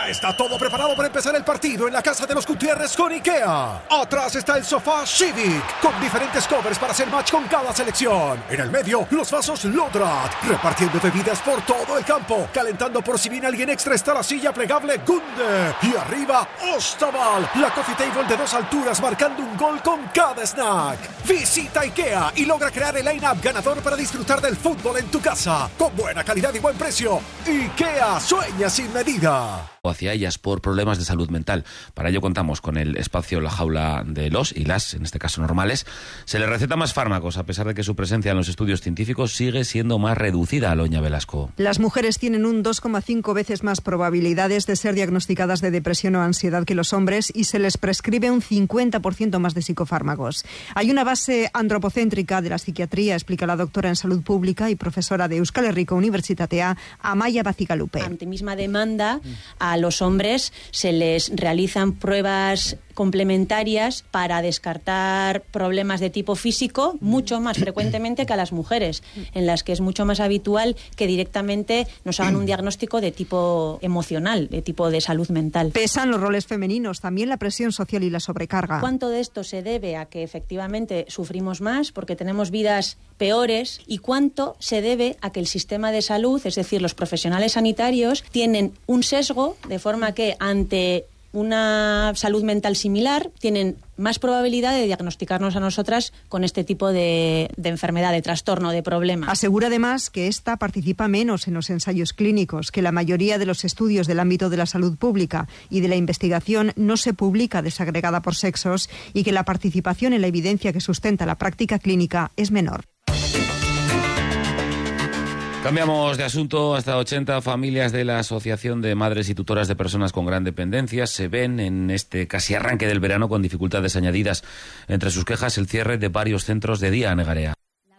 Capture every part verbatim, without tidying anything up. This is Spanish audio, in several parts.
Ya está todo preparado para empezar el partido en la casa de los Gutiérrez con IKEA. Atrás está el sofá Civic, con diferentes covers para hacer match con cada selección. En el medio, los vasos Lodrat, repartiendo bebidas por todo el campo. Calentando por si viene alguien extra está la silla plegable Gunde. Y arriba, Ostaval, la coffee table de dos alturas marcando un gol con cada snack. Visita IKEA y logra crear el line-up ganador para disfrutar del fútbol en tu casa. Con buena calidad y buen precio. IKEA, sueña sin medida. Hacia ellas por problemas de salud mental. Para ello contamos con el espacio La Jaula de los y las, en este caso normales. Se les receta más fármacos, a pesar de que su presencia en los estudios científicos sigue siendo más reducida. Aloña Velasco. Las mujeres tienen un dos coma cinco veces más probabilidades de ser diagnosticadas de depresión o ansiedad que los hombres y se les prescribe un cincuenta por ciento más de psicofármacos. Hay una base antropocéntrica de la psiquiatría, explica la doctora en salud pública y profesora de Euskal Herriko Unibertsitatea, Amaia Bacigalupe. Ante misma demanda, a los hombres se les realizan pruebas complementarias para descartar problemas de tipo físico mucho más frecuentemente que a las mujeres, en las que es mucho más habitual que directamente nos hagan un diagnóstico de tipo emocional, de tipo de salud mental. Pesan los roles femeninos, también la presión social y la sobrecarga. ¿Cuánto de esto se debe a que efectivamente sufrimos más porque tenemos vidas peores y cuánto se debe a que el sistema de salud, es decir, los profesionales sanitarios, tienen un sesgo de forma que ante una salud mental similar tienen más probabilidad de diagnosticarnos a nosotras con este tipo de, de enfermedad, de trastorno, de problema. Asegura además que esta participa menos en los ensayos clínicos, que la mayoría de los estudios del ámbito de la salud pública y de la investigación no se publica desagregada por sexos y que la participación en la evidencia que sustenta la práctica clínica es menor. Cambiamos de asunto. Hasta ochenta familias de la Asociación de Madres y Tutoras de Personas con Gran Dependencia se ven en este casi arranque del verano con dificultades añadidas. Entre sus quejas, el cierre de varios centros de día, Negarea.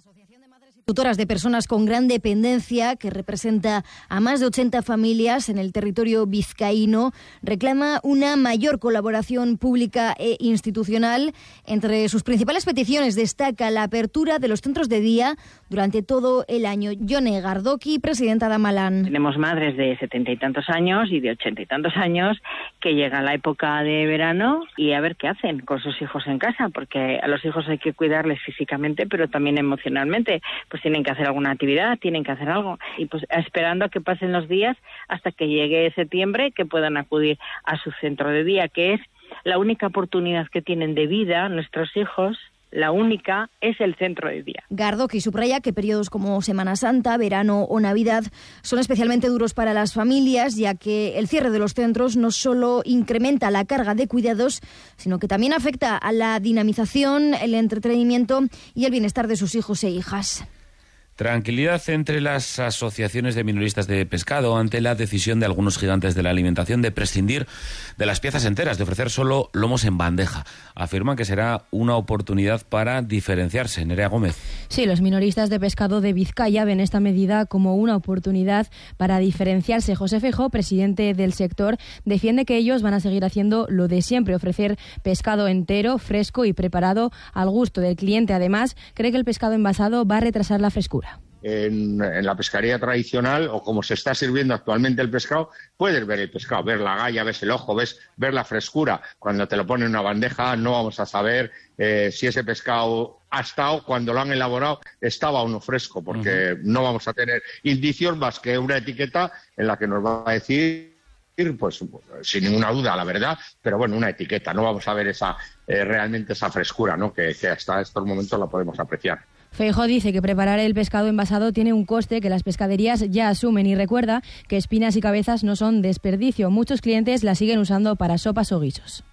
Tutoras de personas con gran dependencia, que representa a más de ochenta familias en el territorio vizcaíno, reclama una mayor colaboración pública e institucional. Entre sus principales peticiones destaca la apertura de los centros de día durante todo el año. Yone Gardoki, presidenta de Amalán. Tenemos madres de setenta y tantos años y de ochenta y tantos años que llega la época de verano y a ver qué hacen con sus hijos en casa, porque a los hijos hay que cuidarles físicamente, pero también emocionalmente. Pues tienen que hacer alguna actividad, tienen que hacer algo. Y pues esperando a que pasen los días hasta que llegue septiembre, que puedan acudir a su centro de día, que es la única oportunidad que tienen de vida nuestros hijos. La única es el centro de día. Gardoki subraya que periodos como Semana Santa, verano o Navidad son especialmente duros para las familias, ya que el cierre de los centros no solo incrementa la carga de cuidados, sino que también afecta a la dinamización, el entretenimiento y el bienestar de sus hijos e hijas. Tranquilidad entre las asociaciones de minoristas de pescado ante la decisión de algunos gigantes de la alimentación de prescindir de las piezas enteras, de ofrecer solo lomos en bandeja. Afirman que será una oportunidad para diferenciarse. Nerea Gómez. Sí, los minoristas de pescado de Vizcaya ven esta medida como una oportunidad para diferenciarse. José Feijóo, presidente del sector, defiende que ellos van a seguir haciendo lo de siempre, ofrecer pescado entero, fresco y preparado al gusto del cliente. Además, cree que el pescado envasado va a retrasar la frescura. En, en la pescaría tradicional, o como se está sirviendo actualmente el pescado, puedes ver el pescado, ver la galla, ves el ojo, ves ver la frescura. Cuando te lo ponen en una bandeja no vamos a saber eh, si ese pescado ha estado, cuando lo han elaborado, estaba o no fresco, porque uh-huh. no vamos a tener indicios más que una etiqueta en la que nos va a decir, pues sin ninguna duda, la verdad, pero bueno, una etiqueta. No vamos a ver esa eh, realmente esa frescura, ¿no? que, que hasta estos momentos la podemos apreciar. Feijóo dice que preparar el pescado envasado tiene un coste que las pescaderías ya asumen y recuerda que espinas y cabezas no son desperdicio. Muchos clientes las siguen usando para sopas o guisos.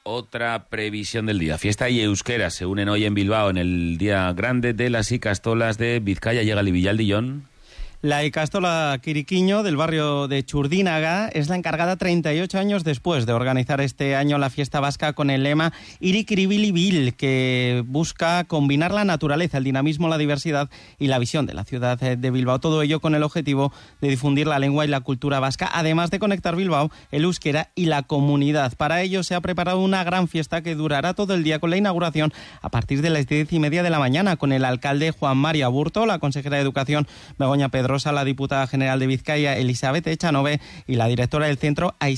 Otra previsión del día. Fiesta y euskera se unen hoy en Bilbao en el día grande de las Ikastolas de Vizcaya. Llega Libilaldillón. La Ikastola Quiriquiño del barrio de Churdínaga es la encargada treinta y ocho años después de organizar este año la fiesta vasca con el lema Irikiribilibil, que busca combinar la naturaleza, el dinamismo, la diversidad y la visión de la ciudad de Bilbao. Todo ello con el objetivo de difundir la lengua y la cultura vasca, además de conectar Bilbao, el euskera y la comunidad. Para ello se ha preparado una gran fiesta que durará todo el día, con la inauguración a partir de las diez y media de la mañana, con el alcalde Juan Mari Aburto, la consejera de Educación Begoña Pedrosa, la diputada general de Vizcaya Elizabeth Echanove y la directora del centro